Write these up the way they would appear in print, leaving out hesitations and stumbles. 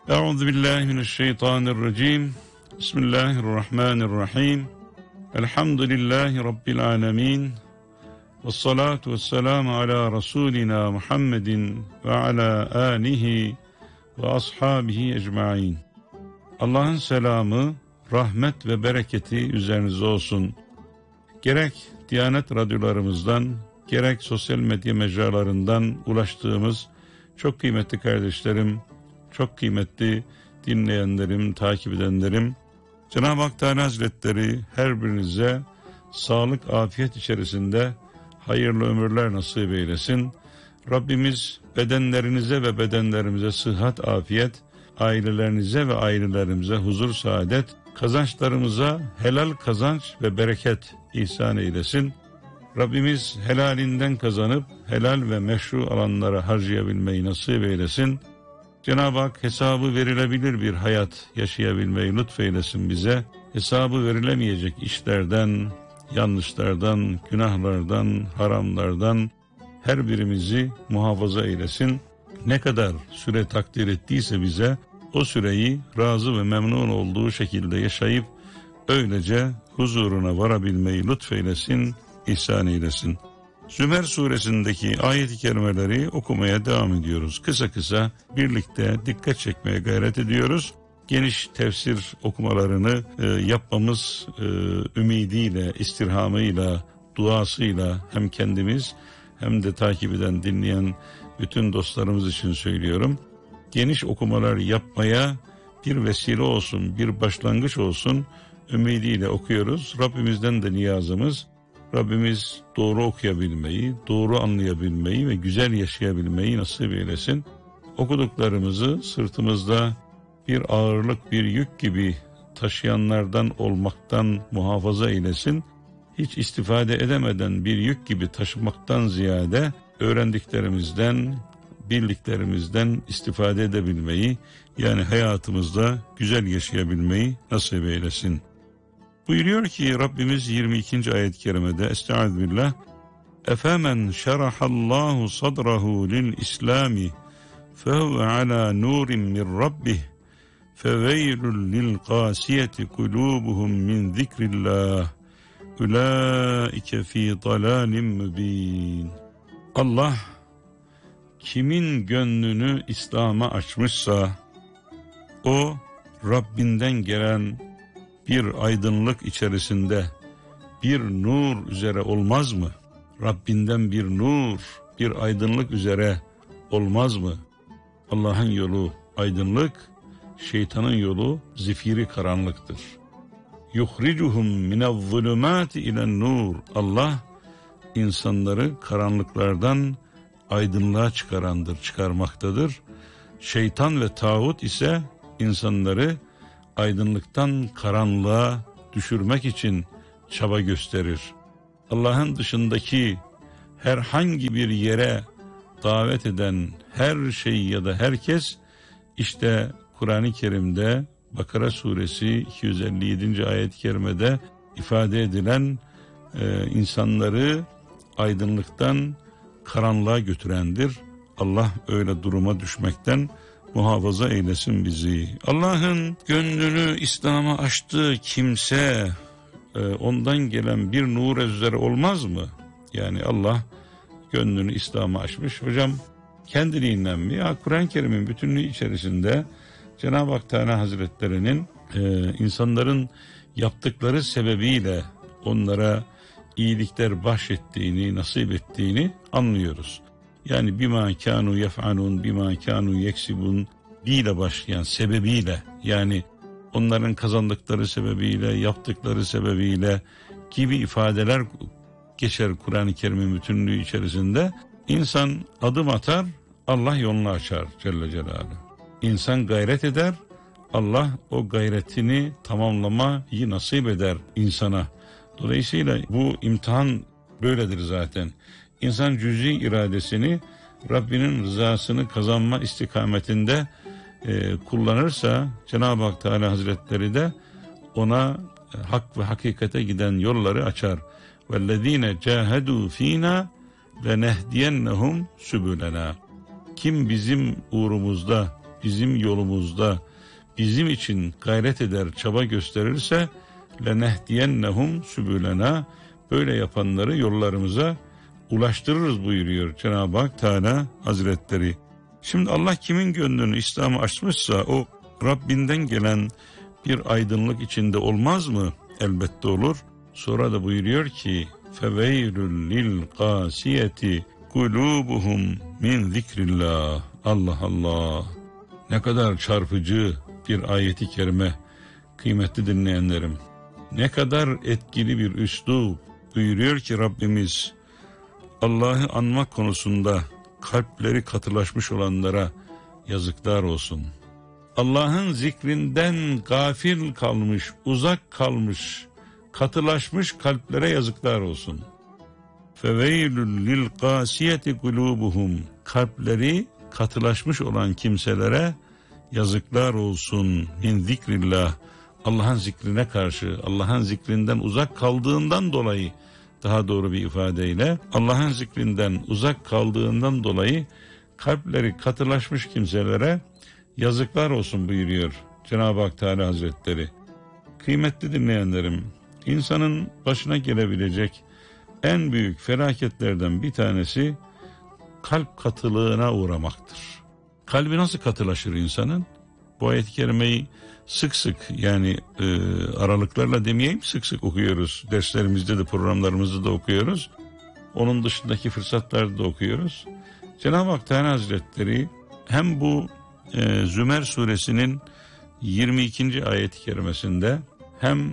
Euzubillahimineşşeytanirracim. Bismillahirrahmanirrahim. Elhamdülillahi Rabbil alemin. Vessalatu vesselamu ala Resulina Muhammedin ve ala alihi ve ashabihi ecmain. Allah'ın selamı, rahmet ve bereketi üzerinize olsun. Gerek Diyanet radyolarımızdan, gerek sosyal medya mecralarından ulaştığımız çok kıymetli kardeşlerim, çok kıymetli dinleyenlerim, takip edenlerim, Cenab-ı Hak Teala Hazretleri her birinize sağlık, afiyet içerisinde hayırlı ömürler nasip eylesin. Rabbimiz bedenlerinize ve bedenlerimize sıhhat, afiyet, ailelerinize ve ailelerimize huzur, saadet, kazançlarımıza helal kazanç ve bereket ihsan eylesin. Rabbimiz helalinden kazanıp helal ve meşru alanlara harcayabilmeyi nasip eylesin. Cenab-ı Hak hesabı verilebilir bir hayat yaşayabilmeyi lütfeylesin bize. Hesabı verilemeyecek işlerden, yanlışlardan, günahlardan, haramlardan her birimizi muhafaza eylesin. Ne kadar süre takdir ettiyse bize o süreyi razı ve memnun olduğu şekilde yaşayıp öylece huzuruna varabilmeyi lütfeylesin, ihsan eylesin. Zümer suresindeki ayet-i kerimeleri okumaya devam ediyoruz. Kısa kısa birlikte dikkat çekmeye gayret ediyoruz. Geniş tefsir okumalarını yapmamız ümidiyle, istirhamıyla, duasıyla hem kendimiz hem de takip eden, dinleyen bütün dostlarımız için söylüyorum. Geniş okumalar yapmaya bir vesile olsun, bir başlangıç olsun ümidiyle okuyoruz. Rabbimizden de niyazımız, Rabbimiz doğru okuyabilmeyi, doğru anlayabilmeyi ve güzel yaşayabilmeyi nasip eylesin. Okuduklarımızı sırtımızda bir ağırlık, bir yük gibi taşıyanlardan olmaktan muhafaza eylesin. Hiç istifade edemeden bir yük gibi taşımaktan ziyade öğrendiklerimizden, bildiklerimizden istifade edebilmeyi, yani hayatımızda güzel yaşayabilmeyi nasip eylesin. Buyuruyor ki Rabbimiz 22. ayet-i kerimede, Estağfirullah, Efemen şerahallahu sadrahu lil islami fehuve ala nurin min rabbih feveylül lil kasiyeti kulubuhum min zikrillah ulaike fi dalalim mübin. Allah kimin gönlünü İslam'a açmışsa o Rabbinden gelen bir aydınlık içerisinde, bir nur üzere olmaz mı? Rabbinden bir nur, bir aydınlık üzere olmaz mı? Allah'ın yolu aydınlık, şeytanın yolu zifiri karanlıktır. Yuhricuhum minezzulumati ilen nur. Allah insanları karanlıklardan aydınlığa çıkarmaktadır. Şeytan ve tağut ise insanları aydınlıktan karanlığa düşürmek için çaba gösterir. Allah'ın dışındaki herhangi bir yere davet eden her şey ya da herkes, işte Kur'an-ı Kerim'de Bakara suresi 257. ayet-i kerimede ifade edilen insanları aydınlıktan karanlığa götürendir. Allah öyle duruma düşmekten muhafaza eylesin bizi. Allah'ın gönlünü İslam'a açtığı kimse ondan gelen bir nur üzere olmaz mı? Yani Allah gönlünü İslam'a açmış. Hocam kendiliğinden mi? Ya Kur'an-ı Kerim'in bütünlüğü içerisinde Cenab-ı Hak Teala Hazretleri'nin insanların yaptıkları sebebiyle onlara iyilikler bahşettiğini, nasip ettiğini anlıyoruz. Yani bima kanu yef'alun, bima kanu yeksibun ile başlayan sebebiyle, yani onların kazandıkları sebebiyle, yaptıkları sebebiyle gibi ifadeler geçer Kur'an-ı Kerim'in bütünlüğü içerisinde. İnsan adım atar, Allah yolunu açar Celle Celaluhu. İnsan gayret eder, Allah o gayretini tamamlamayı nasip eder insana. Dolayısıyla bu imtihan böyledir zaten. İnsan cüz'i iradesini Rabbinin rızasını kazanma istikametinde kullanırsa Cenab-ı Hak Teala Hazretleri de ona hak ve hakikate giden yolları açar. وَالَّذ۪ينَ جَاهَدُوا ف۪ينَا لَنَهْدِيَنَّهُمْ سُبُلَنَا. Kim bizim uğrumuzda bizim yolumuzda bizim için gayret eder, çaba gösterirse lenehdiyennehum sübülena, böyle yapanları yollarımıza ulaştırırız buyuruyor Cenab-ı Hak Teala Hazretleri. Şimdi Allah kimin gönlünü İslam'a açmışsa o Rabbinden gelen bir aydınlık içinde olmaz mı? Elbette olur. Sonra da buyuruyor ki feveylül lil kasiyeti kulubuhum min zikrillah. Allah Allah, ne kadar çarpıcı bir ayeti kerime kıymetli dinleyenlerim. Ne kadar etkili bir üslup. Buyuruyor ki Rabbimiz, Allah'ı anmak konusunda kalpleri katılaşmış olanlara yazıklar olsun. Allah'ın zikrinden gafil kalmış, uzak kalmış, katılaşmış kalplere yazıklar olsun. Feveylül lil kasiyeti kulubuhum. Kalpleri katılaşmış olan kimselere yazıklar olsun. Min zikrillah. Allah'ın zikrine karşı, Allah'ın zikrinden uzak kaldığından dolayı, daha doğru bir ifadeyle Allah'ın zikrinden uzak kaldığından dolayı kalpleri katılaşmış kimselere yazıklar olsun buyuruyor Cenab-ı Hak Teala Hazretleri. Kıymetli dinleyenlerim, insanın başına gelebilecek en büyük felaketlerden bir tanesi kalp katılığına uğramaktır. Kalbi nasıl katılaşır insanın? Bu ayet-i kerimeyi sık sık, yani aralıklarla demeyeyim, sık sık okuyoruz. Derslerimizde de, programlarımızda da okuyoruz. Onun dışındaki fırsatlarda da okuyoruz. Cenab-ı Hak Teala Hazretleri hem bu Zümer suresinin 22. ayet-i kerimesinde hem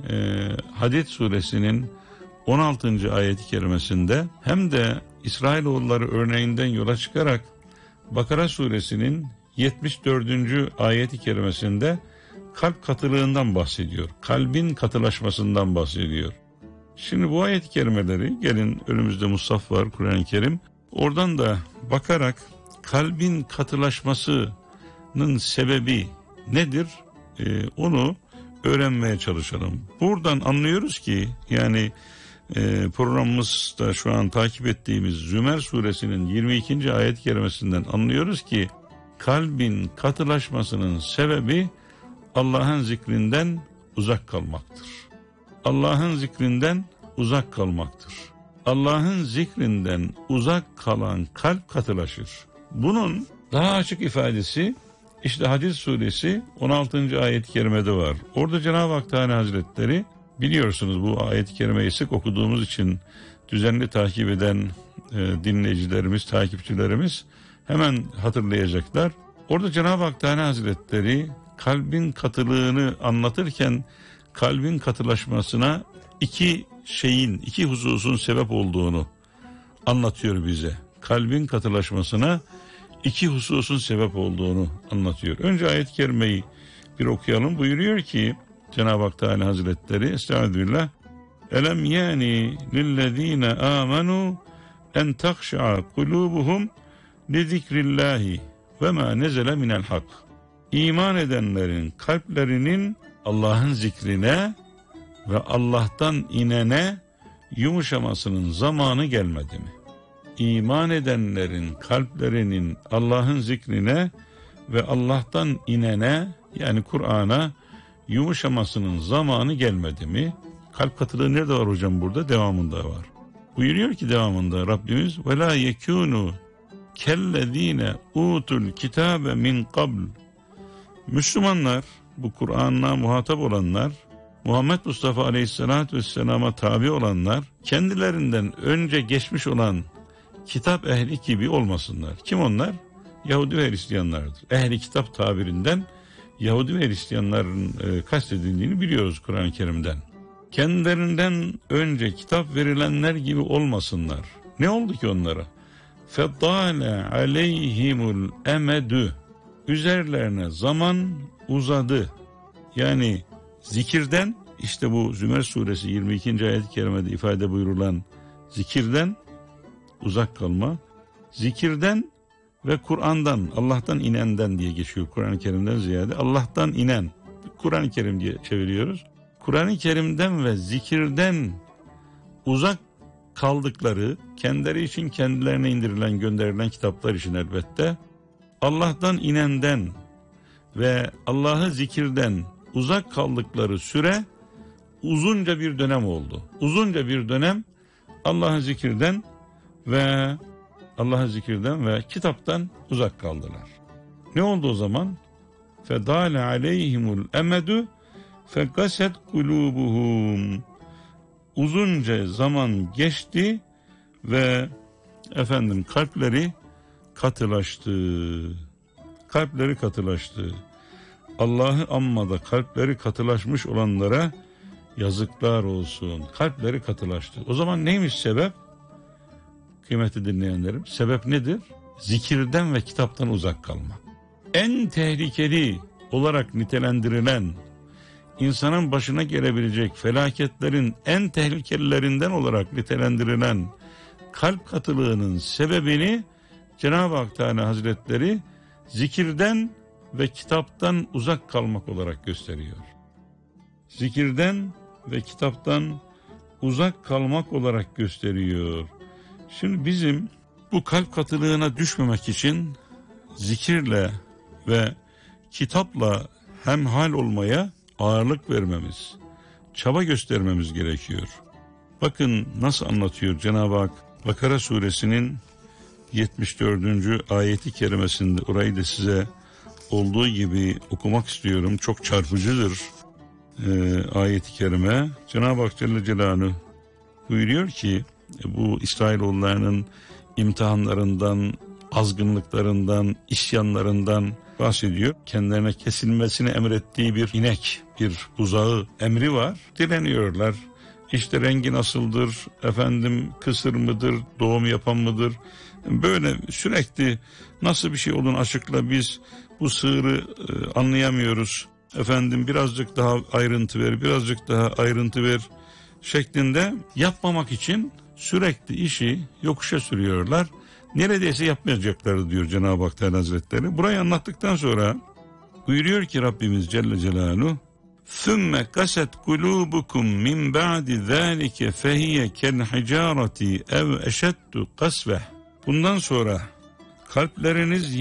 Hadid suresinin 16. ayet-i kerimesinde hem de İsrailoğulları örneğinden yola çıkarak Bakara suresinin 74. ayet-i kerimesinde kalp katılığından bahsediyor. Kalbin katılaşmasından bahsediyor. Şimdi bu ayet-i kerimeleri, gelin önümüzde mushaf var, Kur'an-ı Kerim. Oradan da bakarak kalbin katılaşmasının sebebi nedir? Onu öğrenmeye çalışalım. Buradan anlıyoruz ki, yani programımızda şu an takip ettiğimiz Zümer suresinin 22. ayet-i kerimesinden anlıyoruz ki kalbin katılaşmasının sebebi Allah'ın zikrinden uzak kalmaktır. Allah'ın zikrinden uzak kalmaktır. Allah'ın zikrinden uzak kalan kalp katılaşır. Bunun daha açık ifadesi işte Hadid suresi 16. ayet-i kerimede var. Orada Cenab-ı Hak Teala Hazretleri, biliyorsunuz bu ayet-i kerimeyi sık okuduğumuz için düzenli takip eden dinleyicilerimiz, takipçilerimiz hemen hatırlayacaklar. Orada Cenab-ı Hak Teala Hazretleri kalbin katılığını anlatırken kalbin katılaşmasına iki hususun sebep olduğunu anlatıyor bize. Kalbin katılaşmasına iki hususun sebep olduğunu anlatıyor. Önce ayet-i kerimeyi bir okuyalım. Buyuruyor ki Cenab-ı Hak Teala Hazretleri, Estağfirullah, Elem yani lillezine amenu en takşa'a kulubuhum li zikrillahi ve ma nezele minel hak. İman edenlerin kalplerinin Allah'ın zikrine ve Allah'tan inene yumuşamasının zamanı gelmedi mi? İman edenlerin kalplerinin Allah'ın zikrine ve Allah'tan inene, yani Kur'an'a yumuşamasının zamanı gelmedi mi? Kalp katılığı nerede var hocam burada? Devamında var. Buyuruyor ki devamında Rabbimiz وَلَا يَكُونُوا كَلَّذ۪ينَ اُوتُوا الْكِتَابَ مِنْ قَبْلِ. Müslümanlar, bu Kur'an'la muhatap olanlar, Muhammed Mustafa Aleyhisselatü Vesselam'a tabi olanlar, kendilerinden önce geçmiş olan kitap ehli gibi olmasınlar. Kim onlar? Yahudi ve Hristiyanlardır. Ehli kitap tabirinden Yahudi ve Hristiyanların kastedildiğini biliyoruz Kur'an-ı Kerim'den. Kendilerinden önce kitap verilenler gibi olmasınlar. Ne oldu ki onlara? فَضَّالَ عَلَيْهِمُ الْاَمَدُ. Üzerlerine zaman uzadı. Yani zikirden, işte bu Zümer suresi 22. ayet-i kerimede ifade buyurulan zikirden uzak kalma, zikirden ve Kur'an'dan, Allah'tan inenden diye geçiyor Kur'an-ı Kerim'den ziyade. Allah'tan inen, Kur'an-ı Kerim diye çeviriyoruz. Kur'an-ı Kerim'den ve zikirden uzak kaldıkları, kendileri için kendilerine indirilen, gönderilen kitaplar için elbette, Allah'tan inenden, ve Allah'ı zikirden uzak kaldıkları süre uzunca bir dönem oldu. Uzunca bir dönem Allah'ı zikirden ve kitaptan uzak kaldılar. Ne oldu o zaman? فَدَالَ عَلَيْهِمُ الْاَمَدُ فَقَسَتْ قُلُوبُهُمْ. Uzunca zaman geçti ve kalpleri katılaştı. Allah'ı ammada kalpleri katılaşmış olanlara yazıklar olsun. Kalpleri katılaştı. O zaman neymiş sebep? Kıymetli dinleyenlerim, sebep nedir? Zikirden ve kitaptan uzak kalmak. En tehlikeli olarak nitelendirilen, insanın başına gelebilecek felaketlerin en tehlikelilerinden olarak nitelendirilen kalp katılığının sebebini Cenab-ı Hak Teala Hazretleri zikirden ve kitaptan uzak kalmak olarak gösteriyor. Zikirden ve kitaptan uzak kalmak olarak gösteriyor. Şimdi bizim bu kalp katılığına düşmemek için zikirle ve kitapla hemhal olmaya ağırlık vermemiz, çaba göstermemiz gerekiyor. Bakın nasıl anlatıyor Cenab-ı Hak Bakara suresinin 74. ayeti kerimesinde, orayı da size olduğu gibi okumak istiyorum. Çok çarpıcıdır ayeti kerime. Cenab-ı Hak Celle Celaluhu buyuruyor ki bu İsrailoğullarının imtihanlarından, azgınlıklarından, isyanlarından bahsediyor. Kendilerine kesilmesini emrettiği bir inek, bir buzağı emri var. Dileniyorlar. İşte rengi nasıldır, kısır mıdır, doğum yapan mıdır? Böyle sürekli nasıl bir şey olduğunu açıkla, biz bu sığırı anlayamıyoruz. Birazcık daha ayrıntı ver şeklinde yapmamak için sürekli işi yokuşa sürüyorlar. Neredeyse yapmayacaklardı diyor Cenab-ı Hak Teala Hazretleri. Burayı anlattıktan sonra buyuruyor ki Rabbimiz Celle Celaluhu, ثُمَّ قَسَتْ قُلُوبُكُمْ مِنْ بَعْدِ ذَٰلِكَ فَهِيَ كَالْحِجَارَةِ اَوْ اَشَدُّ قَسْوَةً. Bundan sonra kalpleriniz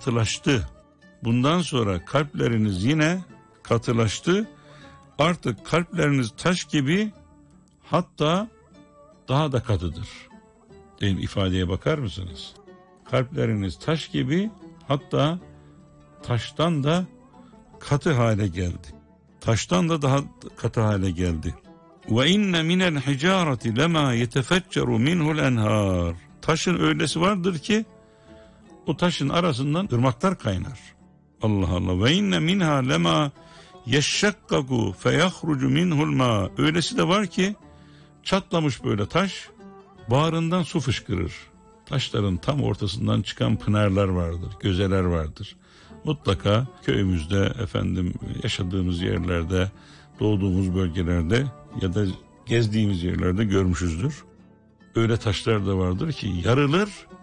yine katılaştı. Artık kalpleriniz taş gibi, hatta daha da katıdır. Değil, ifadeye bakar mısınız? Kalpleriniz taş gibi, hatta taştan da katı hale geldi. Taştan da daha katı hale geldi. Ve inne minel hicareti lema yetefecceru minhul enhar. Taşın öylesi vardır ki o taşın arasından ırmaklar kaynar. Allah Allah. Ve inne minha lema yeşşakkaku feyahrucu minhul ma. Öylesi de var ki çatlamış böyle taş, bağrından su fışkırır. Taşların tam ortasından çıkan pınarlar vardır, gözeler vardır. Mutlaka köyümüzde, yaşadığımız yerlerde, doğduğumuz bölgelerde ya da gezdiğimiz yerlerde görmüşüzdür. Öyle taşlar da vardır ki yarılır,